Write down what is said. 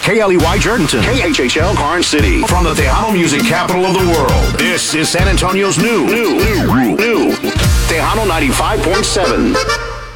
KLEY Jerdenton, KHHL Karn City. From the Tejano music capital of the world, this is San Antonio's new Tejano 95.7.